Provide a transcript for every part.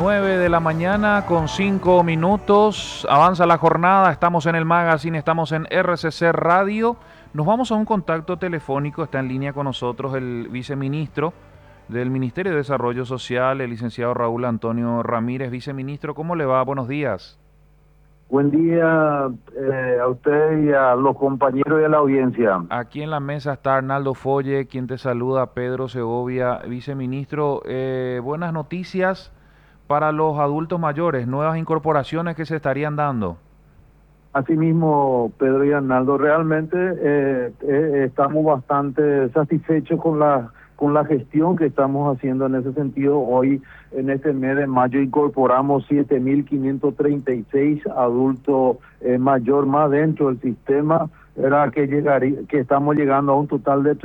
9:05 avanza la jornada, estamos en el Magazine, estamos en RCC Radio. Nos vamos a un contacto telefónico, está en línea con nosotros el viceministro del Ministerio de Desarrollo Social, el licenciado Raúl Antonio Ramírez. Viceministro, ¿cómo le va? Buenos días. Buen día a usted y a los compañeros y a la audiencia. Aquí en la mesa está Arnaldo Folle, quien te saluda, Pedro Segovia. Viceministro, buenas noticias para los adultos mayores, nuevas incorporaciones que se estarían dando. Asimismo, Pedro y Arnaldo, realmente estamos bastante satisfechos con la gestión que estamos haciendo en ese sentido. Hoy, en este mes de mayo, incorporamos 7.536 adultos mayor más dentro del sistema. Era que estamos llegando a un total de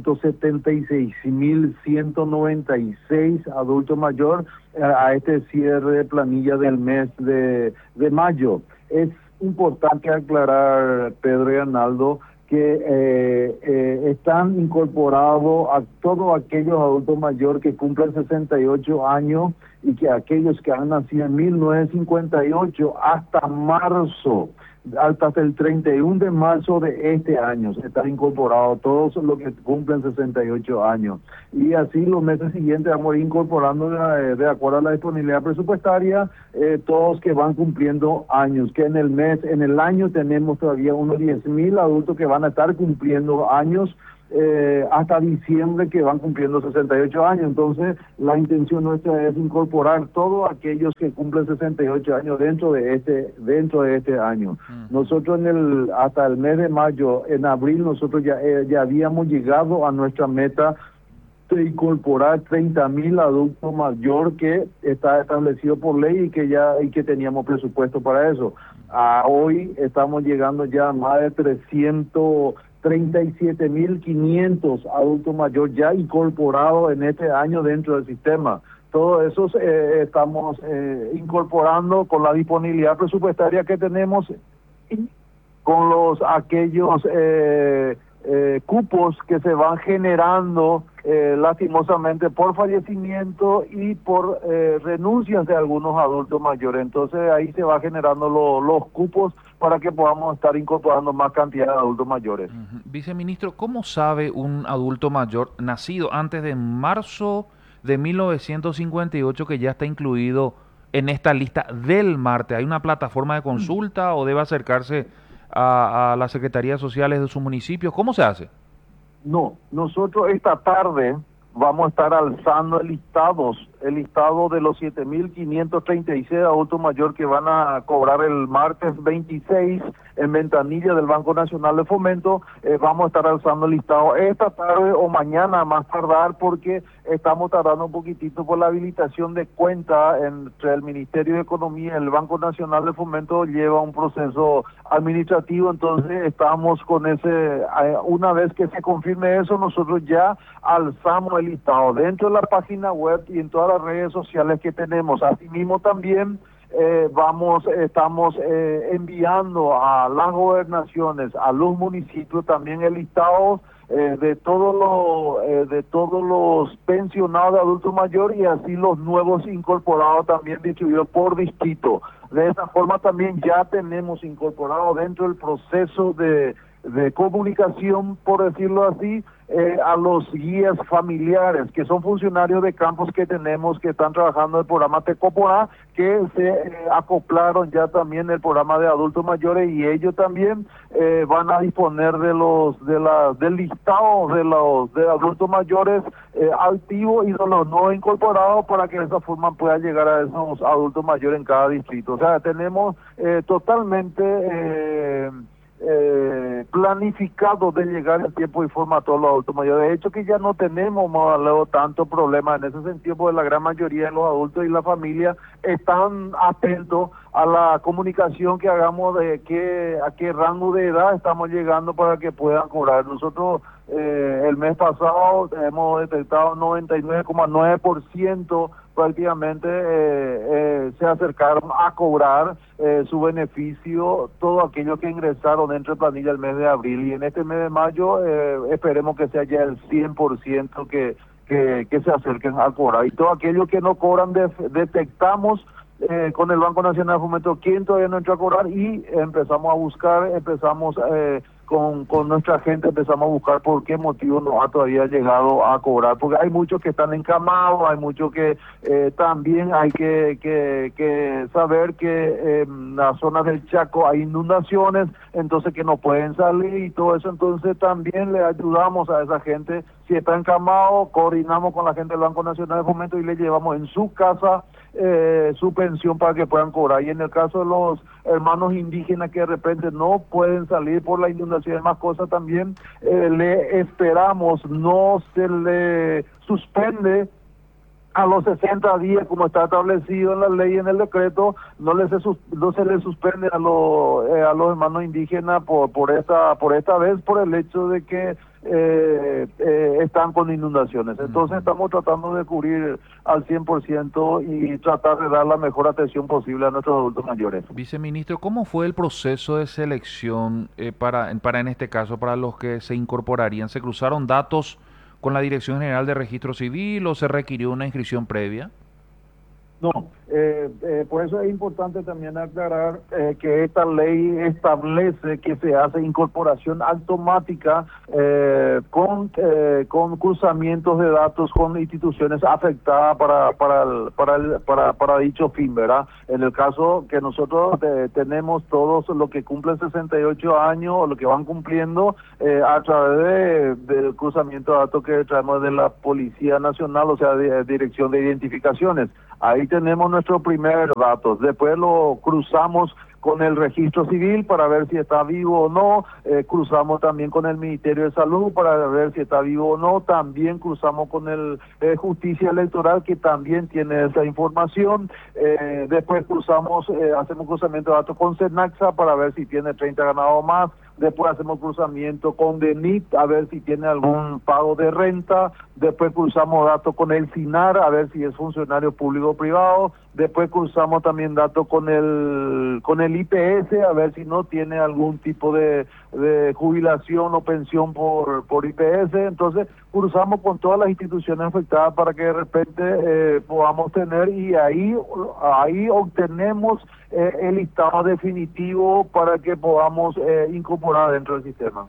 376.196 adultos mayor a este cierre de planilla del mes de mayo. Es importante aclarar, Pedro y Arnaldo, que están incorporados a todos aquellos adultos mayores que cumplen 68 años y que aquellos que han nacido en 1958 hasta marzo, hasta el 31 de marzo de este año, están incorporados todos los que cumplen 68 años. Y así los meses siguientes vamos a ir incorporando de acuerdo a la disponibilidad presupuestaria, todos que van cumpliendo años, que en el año tenemos todavía unos 10.000 adultos que van a estar cumpliendo años, hasta diciembre, que van cumpliendo 68 años. Entonces, la intención nuestra es incorporar todos aquellos que cumplen 68 años dentro de este año. Nosotros hasta el mes de mayo, en abril, nosotros ya habíamos llegado a nuestra meta de incorporar 30.000 adultos mayor, que está establecido por ley y que teníamos presupuesto para eso. Hoy estamos llegando ya a más de 337.500 adultos mayores ya incorporados en este año dentro del sistema. Todo eso estamos incorporando con la disponibilidad presupuestaria que tenemos y con aquellos cupos que se van generando lastimosamente por fallecimiento y por renuncias de algunos adultos mayores. Entonces ahí se va generando los cupos para que podamos estar incorporando más cantidad de adultos mayores. Viceministro, ¿cómo sabe un adulto mayor nacido antes de marzo de 1958 que ya está incluido en esta lista del MARTE? ¿Hay una plataforma de consulta o debe acercarse a las secretarías sociales de sus municipios? ¿Cómo se hace? No, nosotros esta tarde vamos a estar alzando el listado de los 7.536 adultos mayores que van a cobrar el martes 26 en ventanilla del Banco Nacional de Fomento. Vamos a estar alzando el listado esta tarde o mañana más tardar, porque estamos tardando un poquitito por la habilitación de cuenta entre el Ministerio de Economía y el Banco Nacional de Fomento. Lleva un proceso administrativo, entonces estamos con una vez que se confirme eso, nosotros ya alzamos el listado dentro de la página web y en todas las redes sociales que tenemos. Asimismo también estamos enviando a las gobernaciones, a los municipios, también el listado de todos los pensionados de adultos mayores, y así los nuevos incorporados también distribuidos por distrito. De esa forma también ya tenemos incorporado dentro del proceso de comunicación, por decirlo así, a los guías familiares, que son funcionarios de campos que tenemos, que están trabajando en el programa Tecoporá, que se acoplaron ya también el programa de adultos mayores, y ellos también van a disponer del listado de adultos mayores activos y de los no incorporados, para que de esa forma pueda llegar a esos adultos mayores en cada distrito. O sea, tenemos totalmente planificado de llegar en tiempo y forma a todos los adultos mayores. De hecho, que ya no tenemos luego tanto problema en ese sentido, porque la gran mayoría de los adultos y la familia están atentos a la comunicación que hagamos de a qué rango de edad estamos llegando para que puedan cobrar. Nosotros el mes pasado hemos detectado 99,9% prácticamente se acercaron a cobrar su beneficio, todos aquellos que ingresaron dentro de planilla el mes de abril, y en este mes de mayo esperemos que sea ya el 100% que que se acerquen a cobrar. Y todos aquellos que no cobran, detectamos con el Banco Nacional de Fomento quién todavía no entró a cobrar y empezamos a buscar, con nuestra gente empezamos a buscar por qué motivo no ha todavía llegado a cobrar, porque hay muchos que están encamados, hay muchos que también hay que saber que en las zonas del Chaco hay inundaciones, entonces que no pueden salir y todo eso, entonces también le ayudamos a esa gente, si está encamado, coordinamos con la gente del Banco Nacional de Fomento y le llevamos en su casa su pensión para que puedan cobrar. Y en el caso de los hermanos indígenas que de repente no pueden salir por la inundación y más cosas también, le esperamos, no se le suspende a los 60 días como está establecido en la ley y en el decreto, no se le suspende a los hermanos indígenas por esta vez por el hecho de que están con inundaciones. Entonces estamos tratando de cubrir al 100% y tratar de dar la mejor atención posible a nuestros adultos mayores. Viceministro, ¿cómo fue el proceso de selección para en este caso, para los que se incorporarían? ¿Se cruzaron datos con la Dirección General de Registro Civil o se requirió una inscripción previa? No, por eso es importante también aclarar que esta ley establece que se hace incorporación automática con cruzamientos de datos con instituciones afectadas para dicho fin, ¿verdad? En el caso que nosotros tenemos todos los que cumplen 68 años o los que van cumpliendo a través del cruzamiento de datos que traemos de la Policía Nacional, o sea, de Dirección de Identificaciones. Ahí tenemos nuestros primeros datos, después lo cruzamos con el registro civil para ver si está vivo o no, cruzamos también con el Ministerio de Salud para ver si está vivo o no, también cruzamos con el Justicia Electoral que también tiene esa información, después hacemos cruzamiento de datos con Senaxa para ver si tiene 30 ganados más, después hacemos cruzamiento con DENIT a ver si tiene algún pago de renta, después cruzamos datos con el SINAR a ver si es funcionario público o privado, después cruzamos también datos con el IPS a ver si no tiene algún tipo de jubilación o pensión por IPS, entonces cruzamos con todas las instituciones afectadas para que de repente podamos tener y ahí obtenemos el listado definitivo para que podamos incorporar dentro del sistema.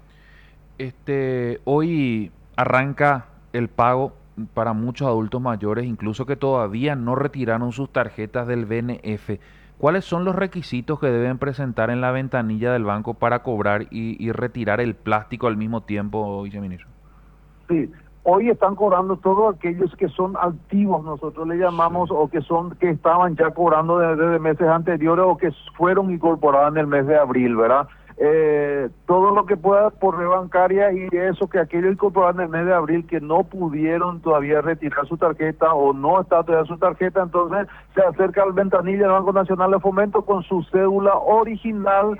Hoy arranca el pago para muchos adultos mayores, incluso que todavía no retiraron sus tarjetas del BNF. ¿Cuáles son los requisitos que deben presentar en la ventanilla del banco para cobrar y retirar el plástico al mismo tiempo, viceministro? Sí, hoy están cobrando todos aquellos que son activos, nosotros le llamamos, sí, o que estaban ya cobrando desde meses anteriores o que fueron incorporados en el mes de abril, ¿verdad? Todo lo que pueda por red bancaria y eso que aquellos incorporados en el mes de abril que no pudieron todavía retirar su tarjeta o no está todavía su tarjeta, entonces se acerca al ventanilla del Banco Nacional de Fomento con su cédula original,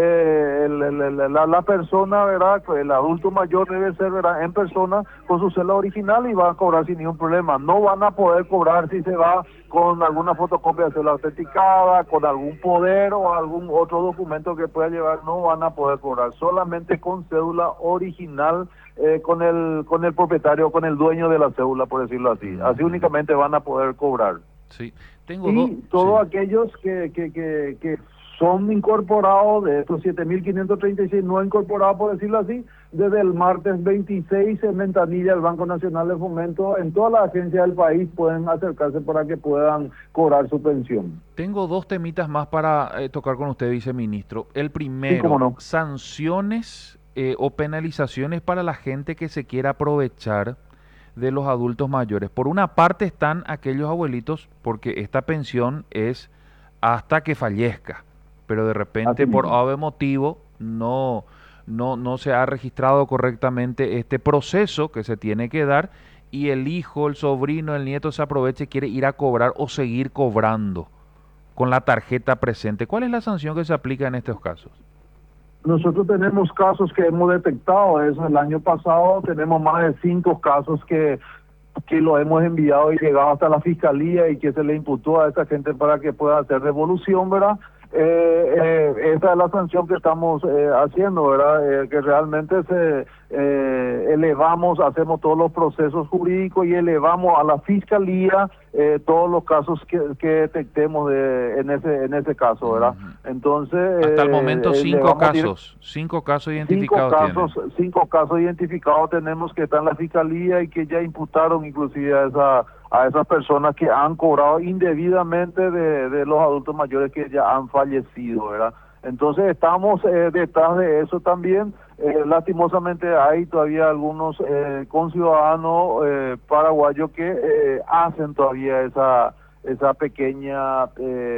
la persona, ¿verdad? El adulto mayor debe ser, ¿verdad?, en persona con su cédula original y va a cobrar sin ningún problema. No van a poder cobrar si se va con alguna fotocopia de cédula autenticada, con algún poder o algún otro documento que pueda llevar, no van a poder cobrar, solamente con cédula original, con el propietario, con el dueño de la cédula, por decirlo así. Así únicamente van a poder cobrar. Sí, y todos aquellos que son incorporados, de estos 7.536 no incorporados, por decirlo así, desde el martes 26 en ventanilla del Banco Nacional de Fomento, en todas las agencias del país pueden acercarse para que puedan cobrar su pensión. Tengo dos temitas más para tocar con usted, viceministro. El primero, sí, ¿cómo no?, sanciones o penalizaciones para la gente que se quiera aprovechar de los adultos mayores. Por una parte están aquellos abuelitos, porque esta pensión es hasta que fallezca, pero de repente por algún motivo no se ha registrado correctamente este proceso que se tiene que dar y el hijo, el sobrino, el nieto se aprovecha y quiere ir a cobrar o seguir cobrando con la tarjeta presente. ¿Cuál es la sanción que se aplica en estos casos? Nosotros tenemos casos que hemos detectado, eso el año pasado tenemos más de 5 casos que lo hemos enviado y llegado hasta la fiscalía y que se le imputó a esa gente para que pueda hacer devolución, ¿verdad? Esa es la sanción que estamos haciendo, ¿verdad? Que realmente elevamos, hacemos todos los procesos jurídicos y elevamos a la fiscalía todos los casos que detectemos en ese caso, ¿verdad? Entonces hasta el momento cinco casos identificados cinco casos identificados tenemos que están en la fiscalía y que ya imputaron inclusive a esas personas que han cobrado indebidamente de los adultos mayores que ya han fallecido, ¿verdad? Entonces estamos detrás de eso también. Lastimosamente hay todavía algunos conciudadanos paraguayos que hacen todavía esa pequeña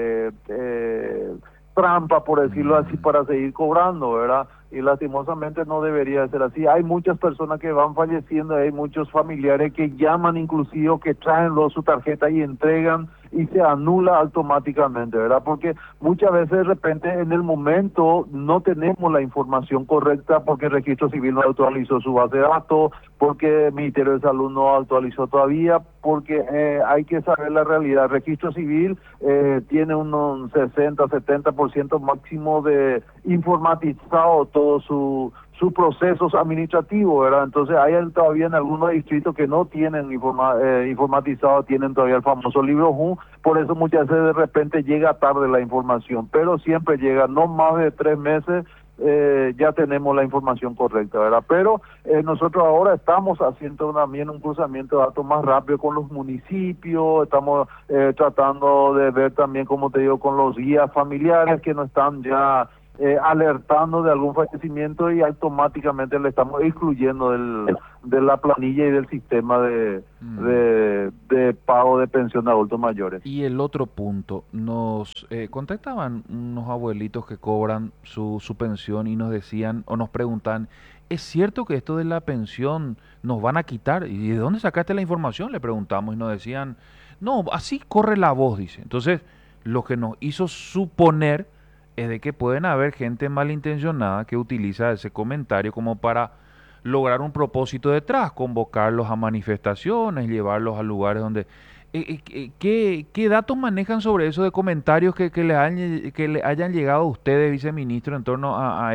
trampa, por decirlo así, para seguir cobrando, ¿verdad? Y lastimosamente no debería ser así. Hay muchas personas que van falleciendo, hay muchos familiares que llaman inclusive o que traen su tarjeta y entregan y se anula automáticamente, ¿verdad? Porque muchas veces de repente en el momento no tenemos la información correcta porque el Registro Civil no actualizó su base de datos, porque el Ministerio de Salud no actualizó todavía, porque hay que saber la realidad. El Registro Civil tiene un 60-70% máximo de informatizado todos sus procesos administrativos, ¿verdad? Entonces hay todavía en algunos distritos que no tienen informatizado, tienen todavía el famoso libro JUN, por eso muchas veces de repente llega tarde la información, pero siempre llega, no más de 3 meses, ya tenemos la información correcta, ¿verdad? Pero nosotros ahora estamos haciendo también un cruzamiento de datos más rápido con los municipios, estamos tratando de ver también, como te digo, con los guías familiares que nos están ya alertando de algún fallecimiento y automáticamente le estamos excluyendo de la planilla y del sistema de pago de pensión de adultos mayores. Y el otro punto, nos contactaban unos abuelitos que cobran su pensión y nos decían o nos preguntan, ¿es cierto que esto de la pensión nos van a quitar? ¿Y de dónde sacaste la información? Le preguntamos y nos decían, no, así corre la voz, dice. Entonces, lo que nos hizo suponer es de que pueden haber gente malintencionada que utiliza ese comentario como para lograr un propósito detrás, convocarlos a manifestaciones, llevarlos a lugares donde... ¿qué datos manejan sobre eso de comentarios que le hayan llegado a ustedes, viceministro, en torno a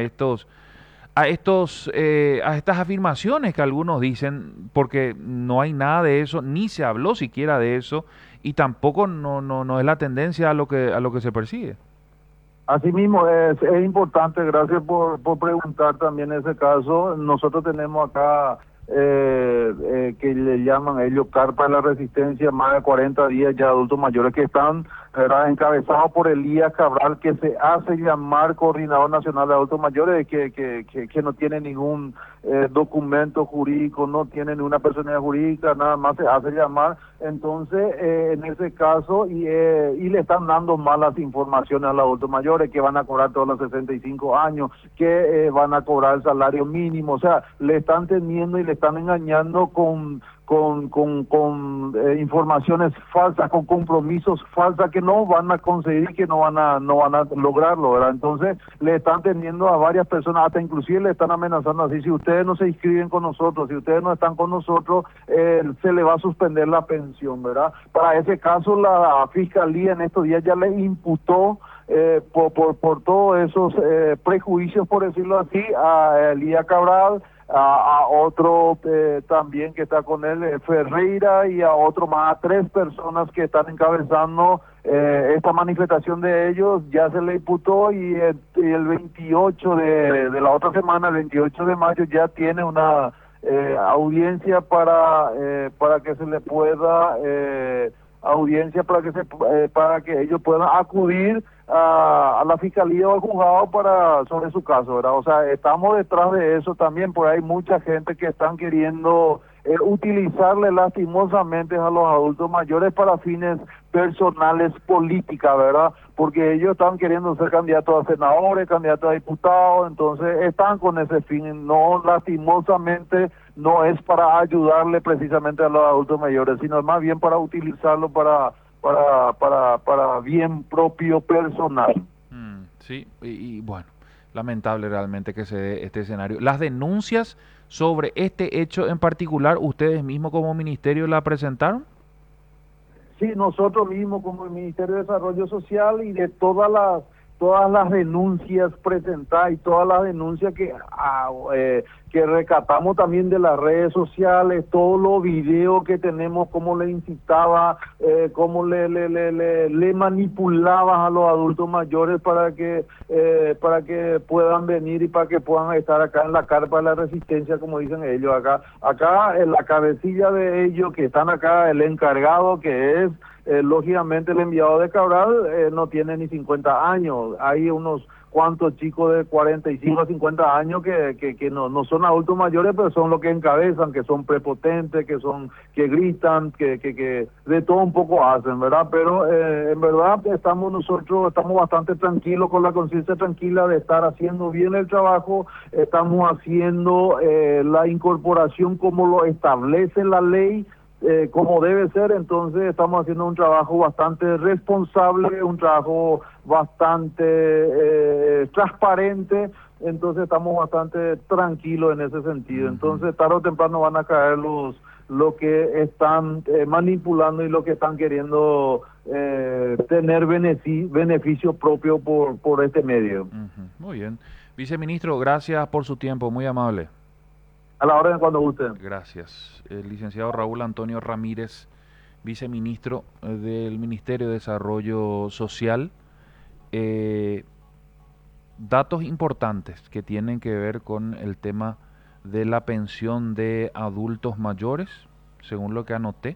estas afirmaciones que algunos dicen? Porque no hay nada de eso, ni se habló siquiera de eso, y tampoco no es la tendencia a lo que se persigue. Asimismo, es importante, gracias por preguntar también ese caso. Nosotros tenemos acá que le llaman ellos Carpa de la Resistencia, más de 40 días ya adultos mayores que están, ¿verdad?, encabezados por Elías Cabral, que se hace llamar Coordinador Nacional de Adultos Mayores, que no tiene ningún documento jurídico, no tiene ninguna personalidad jurídica, nada más se hace llamar. Entonces, en ese caso, y le están dando malas informaciones a los adultos mayores, que van a cobrar todos los 65 años, que van a cobrar el salario mínimo, o sea, le están teniendo y le están engañando con informaciones falsas, con compromisos falsas que no van a conseguir, que no van a lograrlo, ¿verdad? Entonces le están teniendo a varias personas, hasta inclusive le están amenazando así: si ustedes no se inscriben con nosotros, si ustedes no están con nosotros, se le va a suspender la pensión, ¿verdad? Para ese caso la Fiscalía en estos días ya le imputó por todos esos prejuicios, por decirlo así, a Elías Cabral, a otro también que está con él, Ferreira, y a otro más, a 3 personas que están encabezando esta manifestación de ellos. Ya se le imputó y el 28 de la otra semana, el 28 de mayo, ya tiene una audiencia para que se le pueda para que ellos puedan acudir a la fiscalía o al juzgado sobre su caso, ¿verdad? O sea, estamos detrás de eso también, porque hay mucha gente que están queriendo utilizarle lastimosamente a los adultos mayores para fines personales, políticas, ¿verdad? Porque ellos están queriendo ser candidatos a senadores, candidatos a diputados, entonces están con ese fin. No, lastimosamente no es para ayudarle precisamente a los adultos mayores, sino más bien para utilizarlo para bien propio personal. Sí, y bueno, lamentable realmente que se dé este escenario. Las denuncias sobre este hecho en particular, ¿ustedes mismos como ministerio la presentaron? Sí, nosotros mismos como el Ministerio de Desarrollo Social, y de todas las denuncias presentadas y todas las denuncias que que rescatamos también de las redes sociales, todos los videos que tenemos, cómo le incitaba, cómo le manipulaba a los adultos mayores para que puedan venir y para que puedan estar acá en la carpa de la resistencia, como dicen ellos acá en la cabecilla de ellos que están acá, el encargado que es lógicamente el enviado de Cabral, no tiene ni 50 años. Hay unos cuantos chicos de 45 a 50 años que no son adultos mayores, pero son los que encabezan, que son prepotentes, que gritan, que de todo un poco hacen, ¿verdad? Pero en verdad nosotros estamos bastante tranquilos, con la conciencia tranquila de estar haciendo bien el trabajo, estamos haciendo la incorporación como lo establece la ley, como debe ser. Entonces estamos haciendo un trabajo bastante responsable, un trabajo bastante transparente, entonces estamos bastante tranquilos en ese sentido. Entonces tarde o temprano van a caer los que están manipulando y los que están queriendo tener beneficio propio por este medio. Muy bien. Viceministro, gracias por su tiempo, muy amable. A la orden cuando guste. Gracias. El licenciado Raúl Antonio Ramírez, viceministro del Ministerio de Desarrollo Social. Datos importantes que tienen que ver con el tema de la pensión de adultos mayores, según lo que anoté,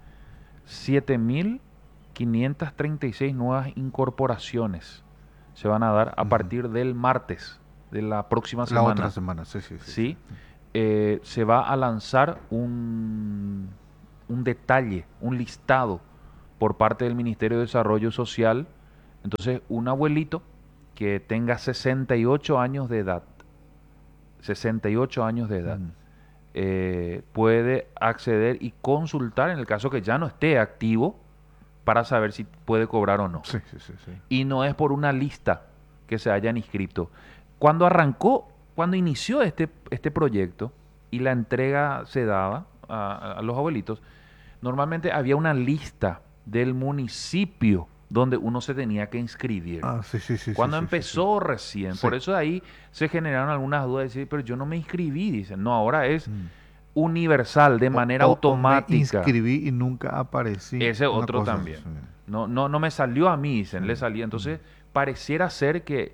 7.536 nuevas incorporaciones se van a dar a partir del martes de la próxima semana. La otra semana, sí. ¿Sí? Se va a lanzar un detalle, un listado por parte del Ministerio de Desarrollo Social. Entonces, un abuelito que tenga 68 años de edad, puede acceder y consultar en el caso que ya no esté activo para saber si puede cobrar o no. Sí. Y no es por una lista que se hayan inscrito. Cuando inició este proyecto y la entrega se daba a los abuelitos, normalmente había una lista del municipio donde uno se tenía que inscribir. Sí. Cuando empezó recién. Sí. Por eso de ahí se generaron algunas dudas de decir, pero yo no me inscribí, dicen. No, ahora es universal, de manera automática. Me inscribí y nunca aparecí. Ese otro también. Sí. No me salió a mí, dicen, le salía. Entonces, pareciera ser que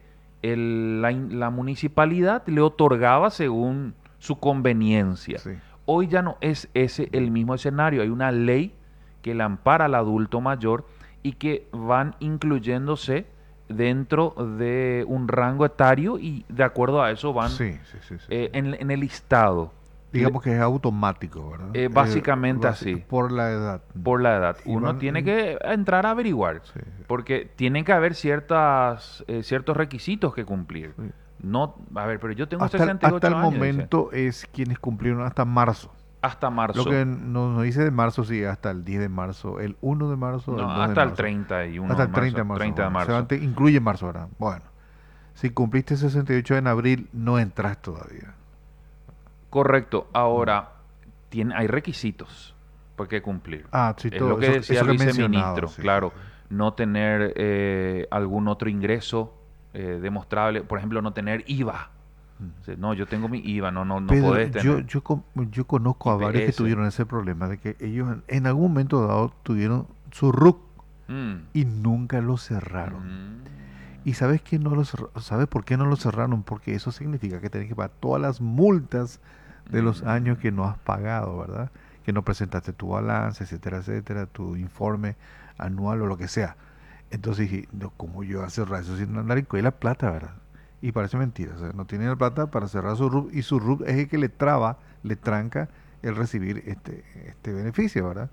la municipalidad le otorgaba según su conveniencia. Sí. Hoy ya no es ese el mismo escenario. Hay una ley que le ampara al adulto mayor y que van incluyéndose dentro de un rango etario y de acuerdo a eso van en el listado. Digamos que es automático, ¿verdad? Básicamente así. Por la edad. Por la edad. Uno tiene que entrar a averiguar, porque tienen que haber ciertos requisitos que cumplir. Sí. No, a ver, pero yo tengo hasta 68 hasta el años. Momento es quienes cumplieron hasta marzo. Hasta marzo. Lo que nos dice de marzo, sí, hasta el 10 de marzo, el 1 de marzo. No, el 2 hasta de el marzo. 31 hasta el 30 de marzo. 30 de marzo. Incluye marzo ahora. Bueno, si cumpliste 68 en abril, no entras todavía. Correcto. Ahora, hay requisitos por qué cumplir. Sí, es todo lo que decía el viceministro, sí, claro. Sí. No tener algún otro ingreso demostrable, por ejemplo, no tener IVA. No, yo tengo mi IVA, no Pedro, podés tener. yo conozco a varios que IPS. tuvieron ese problema de que ellos en algún momento dado tuvieron su RUC y nunca lo cerraron. ¿Y sabes sabes por qué no lo cerraron? Porque eso significa que tenés que pagar todas las multas de los años que no has pagado, ¿verdad? Que no presentaste tu balance, etcétera, tu informe anual o lo que sea. Entonces dije, no, ¿cómo yo voy a cerrar eso sin andar en la plata, verdad? Y parece mentira, o sea, no tiene la plata para cerrar su RUP y su RUP es el que le tranca el recibir este beneficio, ¿verdad?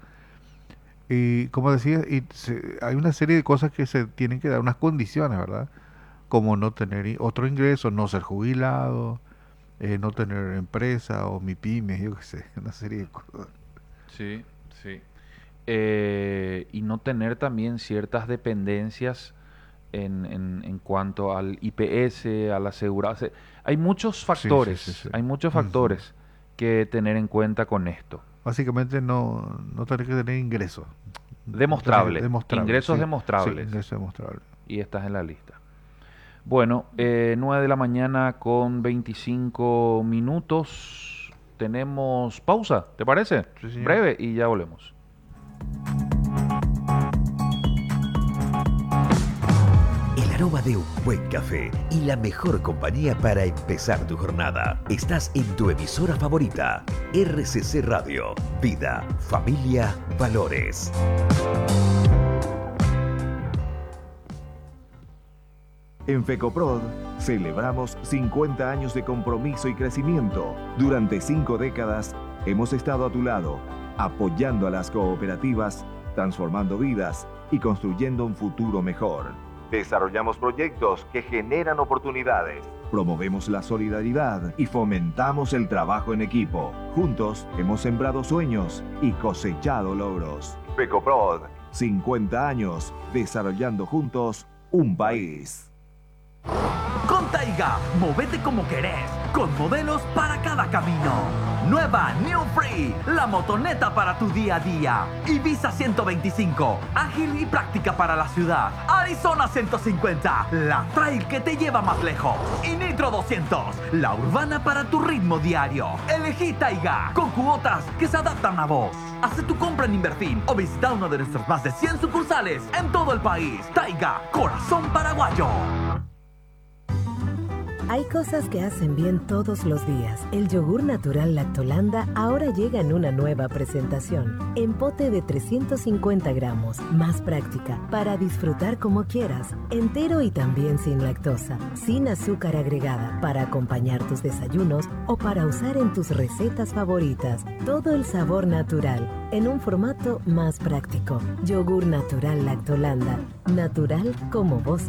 Y como decía, hay una serie de cosas que se tienen que dar, unas condiciones, ¿verdad? Como no tener otro ingreso, no ser jubilado, no tener empresa o MIPYME, yo qué sé, una serie de cosas. Sí. Y no tener también ciertas dependencias en cuanto al IPS, a la seguridad. Hay muchos factores, hay muchos factores que tener en cuenta con esto. Básicamente no tener que tener ingresos. Demostrable. Ingresos sí. demostrables. Sí, ingresos demostrables. Y estás en la lista. Bueno, 9 de la mañana con 25 minutos. Tenemos pausa, ¿te parece? Sí, señor. Breve y ya volvemos. El aroma de un buen café y la mejor compañía para empezar tu jornada. Estás en tu emisora favorita, RCC Radio. Vida, familia, valores. En FECOPROD celebramos 50 años de compromiso y crecimiento. Durante 5 décadas hemos estado a tu lado, apoyando a las cooperativas, transformando vidas y construyendo un futuro mejor. Desarrollamos proyectos que generan oportunidades. Promovemos la solidaridad y fomentamos el trabajo en equipo. Juntos hemos sembrado sueños y cosechado logros. FECOPROD, 50 años desarrollando juntos un país. Con Taiga, movete como querés, con modelos para cada camino. Nueva New Free, la motoneta para tu día a día. Ibiza 125, ágil y práctica para la ciudad. Arizona 150, la trail que te lleva más lejos. Y Nitro 200, la urbana para tu ritmo diario. Elegí Taiga, con cuotas que se adaptan a vos. Haz tu compra en Inverfin o visita uno de nuestros más de 100 sucursales en todo el país. Taiga, corazón paraguayo. Hay cosas que hacen bien todos los días. El yogur natural Lactolanda ahora llega en una nueva presentación. En pote de 350 gramos, más práctica, para disfrutar como quieras. Entero y también sin lactosa, sin azúcar agregada, para acompañar tus desayunos o para usar en tus recetas favoritas. Todo el sabor natural, en un formato más práctico. Yogur natural Lactolanda. Natural como vos